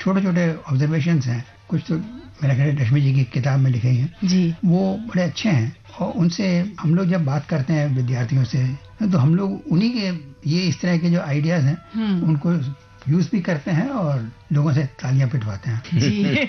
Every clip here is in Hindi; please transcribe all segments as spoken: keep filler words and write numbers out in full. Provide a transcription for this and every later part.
छोटे छोटे ऑब्जर्वेशंस हैं, कुछ तो मेरा ख्याल है रश्मि जी की किताब में लिखे हैं जी, वो बड़े अच्छे हैं। और उनसे हम लोग जब बात करते हैं विद्यार्थियों से, तो हम लोग उन्हीं के ये इस तरह के जो आइडियाज हैं उनको यूज भी करते हैं और लोगों से तालियां पिटवाते हैं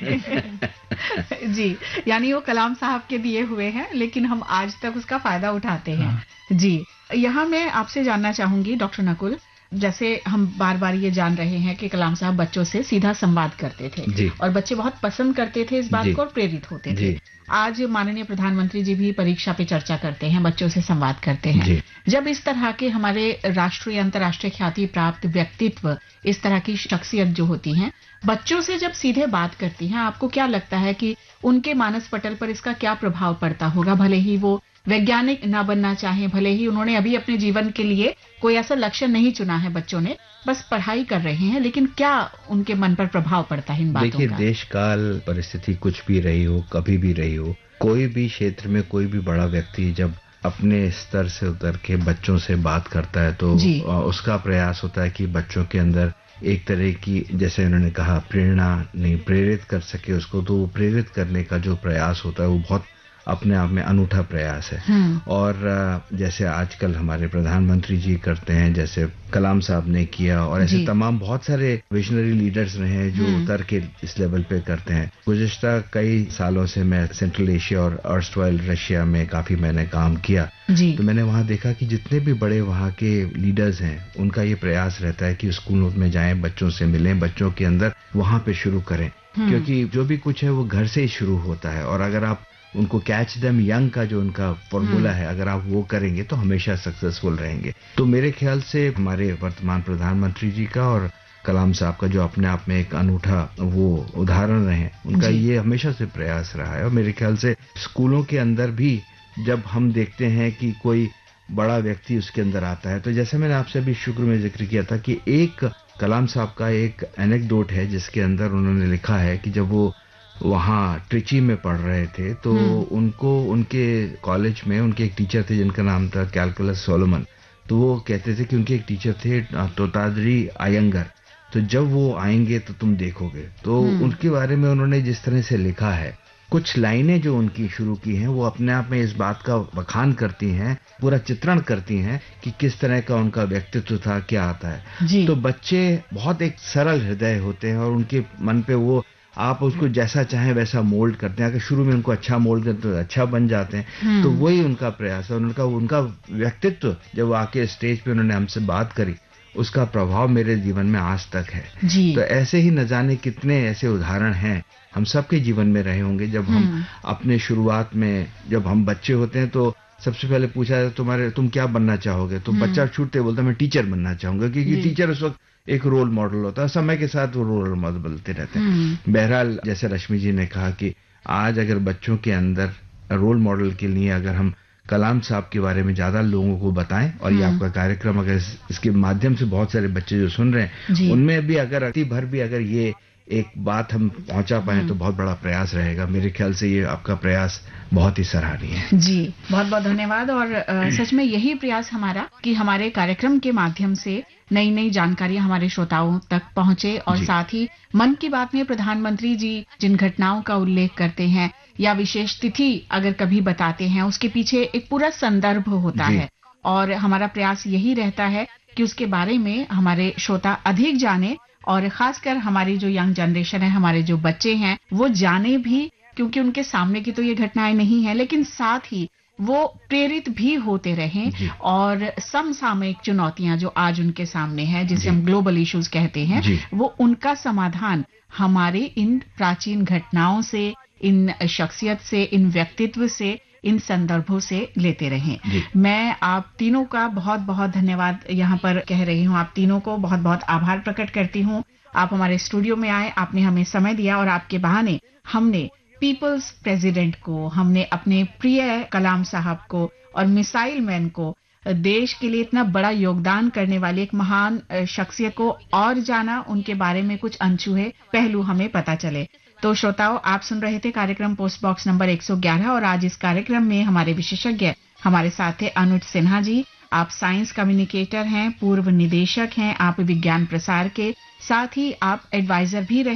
जी जी, यानी वो कलाम साहब के दिए हुए हैं, लेकिन हम आज तक उसका फायदा उठाते हैं। हाँ। जी, यहाँ मैं आपसे जानना चाहूंगी डॉक्टर नकुल, जैसे हम बार बार ये जान रहे हैं कि कलाम साहब बच्चों से सीधा संवाद करते थे और बच्चे बहुत पसंद करते थे इस बात को और प्रेरित होते थे। आज माननीय प्रधानमंत्री जी भी परीक्षा पे चर्चा करते हैं, बच्चों से संवाद करते हैं। जब इस तरह के हमारे राष्ट्रीय अंतर्राष्ट्रीय ख्याति प्राप्त व्यक्तित्व, इस तरह की शख्सियत जो होती हैं, बच्चों से जब सीधे बात करती हैं, आपको क्या लगता है कि उनके मानस पटल पर इसका क्या प्रभाव पड़ता होगा? भले ही वो वैज्ञानिक ना बनना चाहें, भले ही उन्होंने अभी अपने जीवन के लिए कोई ऐसा लक्ष्य नहीं चुना है, बच्चों ने बस पढ़ाई कर रहे हैं, लेकिन क्या उनके मन पर प्रभाव पड़ता है इन बातों का? देखिए, देश काल परिस्थिति कुछ भी रही हो, कभी भी रही हो, कोई भी क्षेत्र में कोई भी बड़ा व्यक्ति जब अपने स्तर से उतर के बच्चों से बात करता है तो उसका प्रयास होता है कि बच्चों के अंदर एक तरह की, जैसे उन्होंने कहा, प्रेरणा नहीं, प्रेरित कर सके उसको। तो प्रेरित करने का जो प्रयास होता है वो बहुत अपने आप में अनूठा प्रयास है। और जैसे आजकल हमारे प्रधानमंत्री जी करते हैं, जैसे कलाम साहब ने किया, और ऐसे तमाम बहुत सारे विजनरी लीडर्स रहे हैं जो उतर के इस लेवल पे करते हैं। गुज़िश्ता कई सालों से मैं सेंट्रल एशिया और अर्स्टवाइल रशिया में काफी मैंने काम किया, तो मैंने वहाँ देखा कि जितने भी बड़े वहाँ के लीडर्स हैं, उनका ये प्रयास रहता है कि स्कूलों में जाएं, बच्चों से मिलें, बच्चों के अंदर वहाँ पे शुरू करें, क्योंकि जो भी कुछ है वो घर से ही शुरू होता है। और अगर आप उनको कैच देम यंग का जो उनका फॉर्मूला है, अगर आप वो करेंगे तो हमेशा सक्सेसफुल रहेंगे। तो मेरे ख्याल से हमारे वर्तमान प्रधानमंत्री जी का और कलाम साहब का जो अपने आप में एक अनूठा वो उदाहरण रहे, उनका ये हमेशा से प्रयास रहा है। और मेरे ख्याल से स्कूलों के अंदर भी जब हम देखते हैं कि कोई बड़ा व्यक्ति उसके अंदर आता है, तो जैसे मैंने आपसे अभी शुरू में जिक्र किया था कि एक कलाम साहब का एक एनेक्डोट है जिसके अंदर उन्होंने लिखा है कि जब वो वहाँ ट्रिची में पढ़ रहे थे तो उनको उनके कॉलेज में उनके एक टीचर थे जिनका नाम था कैलकुलस सोलोमन। तो वो कहते थे कि उनके एक टीचर थे तोताद्री अयंगर, तो जब वो आएंगे तो तुम देखोगे। तो उनके बारे में उन्होंने जिस तरह से लिखा है, कुछ लाइनें जो उनकी शुरू की हैं वो अपने आप में इस बात का बखान करती हैं, पूरा चित्रण करती हैं कि किस तरह का उनका व्यक्तित्व था, क्या आता है। तो बच्चे बहुत एक सरल हृदय होते हैं और उनके मन पे वो आप उसको जैसा चाहें वैसा मोल्ड करते हैं। अगर शुरू में उनको अच्छा मोल्ड करते तो अच्छा बन जाते हैं। तो वही उनका प्रयास है। उनका उनका व्यक्तित्व जब आके स्टेज पे उन्होंने हमसे बात करी, उसका प्रभाव मेरे जीवन में आज तक है। तो ऐसे ही न जाने कितने ऐसे उदाहरण हैं, हम सबके जीवन में रहे होंगे। जब हम अपने शुरुआत में, जब हम बच्चे होते हैं तो सबसे पहले पूछा जाता तुम्हारे तुम क्या बनना चाहोगे, तो बच्चा छूटते बोलता मैं टीचर बनना चाहूंगा, क्योंकि टीचर उस वक्त एक रोल मॉडल होता है। समय के साथ वो रोल मॉडल बदलते रहते हैं। बहरहाल, जैसे रश्मि जी ने कहा कि आज अगर बच्चों के अंदर रोल मॉडल के लिए अगर हम कलाम साहब के बारे में ज्यादा लोगों को बताएं, और ये आपका कार्यक्रम अगर इसके माध्यम से बहुत सारे बच्चे जो सुन रहे हैं उनमें भी अगर अति भर भी अगर ये एक बात हम पहुंचा पाए तो बहुत बड़ा प्रयास रहेगा। मेरे ख्याल से ये आपका प्रयास बहुत ही सराहनीय है। जी, बहुत बहुत धन्यवाद। और आ, सच में यही प्रयास हमारा कि हमारे कार्यक्रम के माध्यम से नई नई जानकारी हमारे श्रोताओं तक पहुंचे, और साथ ही मन की बात में प्रधानमंत्री जी जिन घटनाओं का उल्लेख करते हैं या विशेष तिथि अगर कभी बताते हैं, उसके पीछे एक पूरा संदर्भ होता है। और हमारा प्रयास यही रहता है कि उसके बारे में हमारे श्रोता अधिक जाने, और खासकर हमारी जो यंग जनरेशन है, हमारे जो बच्चे हैं, वो जाने भी, क्योंकि उनके सामने की तो ये घटनाएं नहीं है, लेकिन साथ ही वो प्रेरित भी होते रहें। और समसामयिक चुनौतियां जो आज उनके सामने हैं, जिसे हम ग्लोबल इश्यूज कहते हैं, वो उनका समाधान हमारे इन प्राचीन घटनाओं से, इन शख्सियत से, इन व्यक्तित्व से, इन संदर्भों से लेते रहें। मैं आप तीनों का बहुत बहुत धन्यवाद यहाँ पर कह रही हूँ। आप तीनों को बहुत बहुत आभार प्रकट करती हूँ। आप हमारे स्टूडियो में आए, आपने हमें समय दिया, और आपके बहाने हमने पीपल्स प्रेसिडेंट को, हमने अपने प्रिय कलाम साहब को और मिसाइल मैन को, देश के लिए इतना बड़ा योगदान करने वाले एक महान शख्सियत को और जाना, उनके बारे में कुछ अनछुए पहलू हमें पता चले। तो श्रोताओं, आप सुन रहे थे कार्यक्रम पोस्ट बॉक्स नंबर एक सौ ग्यारह, और आज इस कार्यक्रम में हमारे विशेषज्ञ हमारे साथ थे अनुज सिन्हा जी। आप साइंस कम्युनिकेटर हैं, पूर्व निदेशक हैं आप विज्ञान प्रसार के, साथ ही आप एडवाइजर भी रहे।